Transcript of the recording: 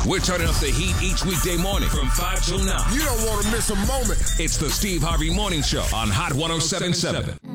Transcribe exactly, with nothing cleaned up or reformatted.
We're turning up the heat each weekday morning from five till nine. You don't want to miss a moment. It's the Steve Harvey Morning Show on Hot one oh seven point seven.